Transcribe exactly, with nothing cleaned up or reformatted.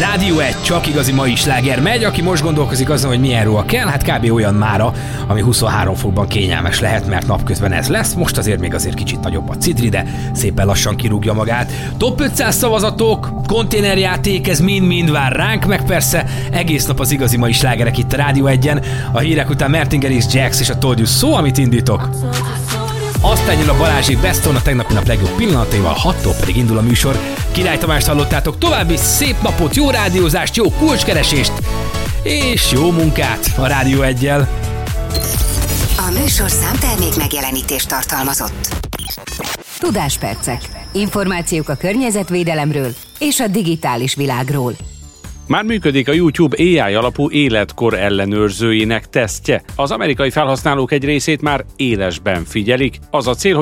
Rádió egy, csak igazi mai sláger megy. Aki most gondolkozik azon, hogy milyen ruha kell, hát kb. Olyan mára, ami huszonhárom fokban kényelmes lehet, mert napközben ez lesz. Most azért még azért kicsit nagyobb a cidri, de szépen lassan kirúgja magát. Top ötszáz szavazatok, konténerjáték, ez mind-mind vár ránk, meg persze egész nap az igazi mai slágerek itt a Rádió egyen. A hírek után Mertingeris, Jax és a Told You So, amit indítok. Aztán jön a Balázsék Best On a tegnapi nap legjobb pillanataival, hattól pedig indul a műsor. Király Tamást hallottátok, további szép napot, jó rádiózást, jó kulcskeresést és jó munkát a Rádió eggyel. A műsor számtermék megjelenítést tartalmazott. Tudáspercek. Információk a környezetvédelemről és a digitális világról. Már működik a YouTube á i alapú életkor ellenőrzőjének tesztje. Az amerikai felhasználók egy részét már élesben figyelik. Az a cél,